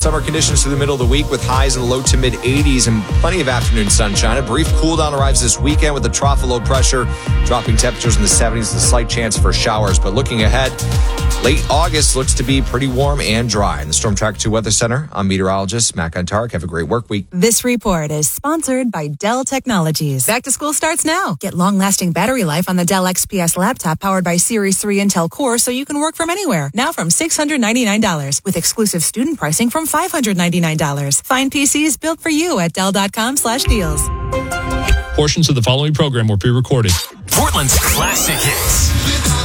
Summer conditions through the middle of the week with highs in the low to mid 80s and plenty of afternoon sunshine. A brief cool down arrives this weekend with a trough of low pressure, dropping temperatures in the 70s and a slight chance for showers. But looking ahead, late August looks to be pretty warm and dry. In the Storm Track 2 Weather Center, I'm meteorologist Matt Gontarek. Have a great work week. This report is sponsored by Dell Technologies. Back to school starts now. Get long-lasting battery life on the Dell XPS laptop powered by Series 3 Intel Core so you can work from anywhere. Now from $699 with exclusive student pricing from $599. Find PCs built for you at Dell.com/deals. Portions of the following program were pre-recorded. Portland's classic hits.